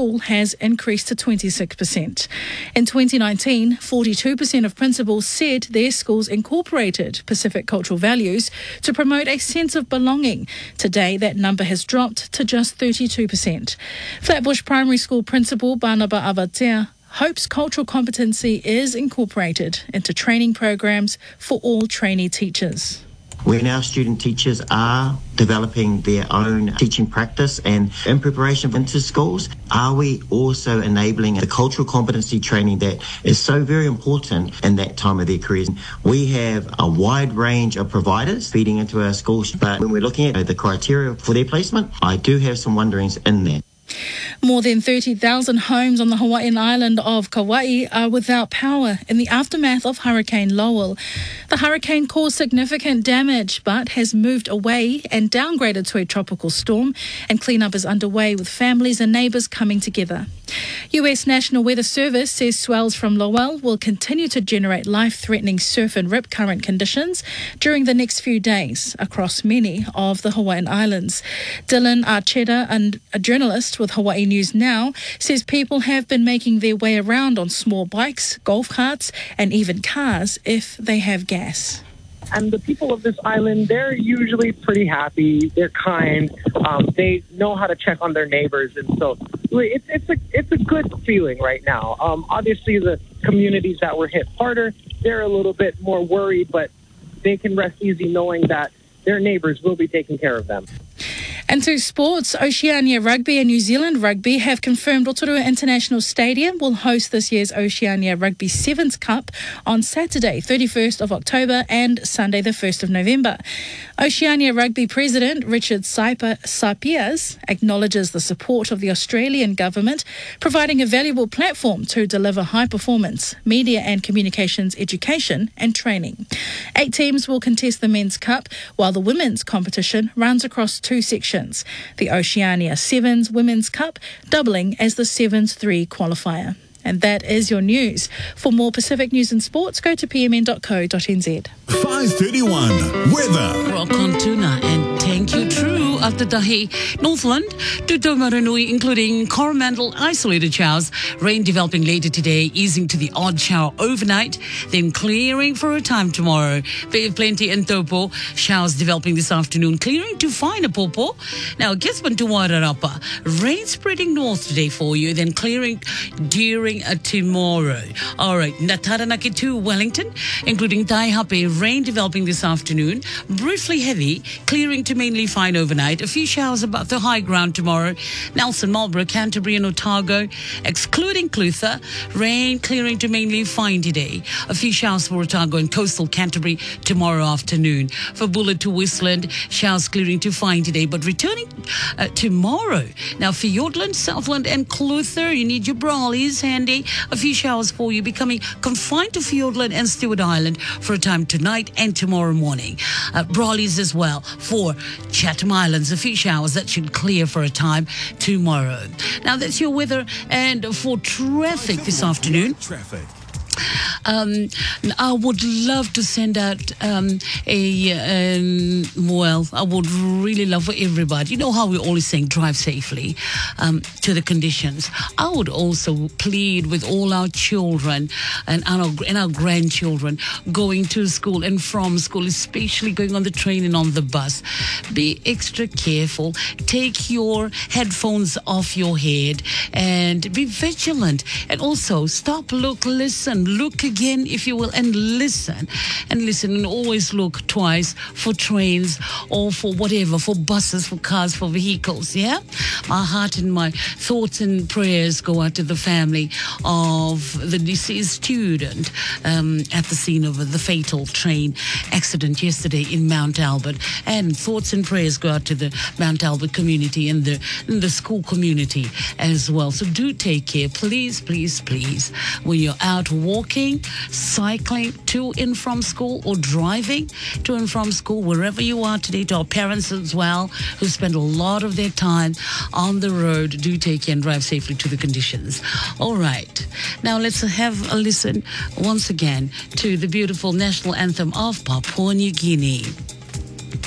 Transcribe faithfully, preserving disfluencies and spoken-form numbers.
school has increased to twenty-six percent. In twenty nineteen, forty-two percent of principals said their schools incorporated Pacific cultural values to promote a sense of belonging. Today, that number has dropped to just thirty-two percent. Flatbush Primary School Principal Barnaba Avatea hopes cultural competency is incorporated into training programs for all trainee teachers. When our student teachers are developing their own teaching practice and in preparation into schools, are we also enabling the cultural competency training that is so very important in that time of their careers? We have a wide range of providers feeding into our schools, but when we're looking at the criteria for their placement, I do have some wonderings in there. More than thirty thousand homes on the Hawaiian island of Kauai are without power in the aftermath of Hurricane Lowell. The hurricane caused significant damage but has moved away and downgraded to a tropical storm, and cleanup is underway with families and neighbours coming together. U S National Weather Service says swells from Lowell will continue to generate life-threatening surf and rip current conditions during the next few days across many of the Hawaiian Islands. Dylan Archeta, and a journalist with Hawaii News Now, says people have been making their way around on small bikes, golf carts and even cars if they have gas. And the people of this island, they're usually pretty happy. They're kind. Um, they know how to check on their neighbors. And so it's, it's, a, it's a good feeling right now. Um, obviously, the communities that were hit harder, they're a little bit more worried, but they can rest easy knowing that their neighbors will be taking care of them. And to sports, Oceania Rugby and New Zealand Rugby have confirmed Rotorua International Stadium will host this year's Oceania Rugby Sevens Cup on Saturday, thirty-first of October and Sunday, the first of November. Oceania Rugby President Richard Sapias acknowledges the support of the Australian government, providing a valuable platform to deliver high performance, media and communications education and training. Eight teams will contest the Men's Cup, while the women's competition runs across two sections. The Oceania Sevens Women's Cup doubling as the Sevens three qualifier. And that is your news. For more Pacific news and sports, go to p m n dot co dot n z. five thirty-one Weather. Rock on tuna and thank you true after Dahi. Northland to Taumarunui, including Coromandel, isolated showers. Rain developing later today, easing to the odd shower overnight, then clearing for a time tomorrow. Plenty in Taupo, showers developing this afternoon, clearing to finer Popo. Now, Gisborne to Wairarapa, rain spreading north today for you, then clearing during uh, tomorrow. All right, Nataranaki to Wellington, including Taihape, rain developing this afternoon, briefly heavy, clearing to mainly fine overnight. A few showers above the high ground tomorrow. Nelson, Marlborough, Canterbury and Otago, excluding Clutha, rain clearing to mainly fine today. A few showers for Otago and coastal Canterbury tomorrow afternoon. For Bullard to Whistland, showers clearing to fine today, but returning uh, tomorrow. Now, for Fiordland, Southland and Clutha, you need your brollies handy. A few showers for you, becoming confined to Fiordland and Stewart Island for a time tonight and tomorrow morning. Uh, brollies as well for Chatham Islands. A few showers that should clear for a time tomorrow. Now, that's your weather. And for traffic this afternoon. Traffic. Um, I would love to send out um, a, um, well, I would really love for everybody. You know how we're always saying drive safely um, to the conditions. I would also plead with all our children and our, and our grandchildren going to school and from school, especially going on the train and on the bus. Be extra careful. Take your headphones off your head and be vigilant. And also stop, look, listen, look again, if you will, and listen and listen and always look twice for trains or for whatever, for buses, for cars, for vehicles. Yeah, my heart and my thoughts and prayers go out to the family of the deceased student um, at the scene of the fatal train accident yesterday in Mount Albert, and thoughts and prayers go out to the Mount Albert community and the, and the school community as well. So do take care, please, please, please, when you're out walking, cycling to and from school, or driving to and from school, wherever you are today. To our parents as well, who spend a lot of their time on the road, do take care and drive safely to the conditions. All right, now let's have a listen once again to the beautiful national anthem of Papua New Guinea.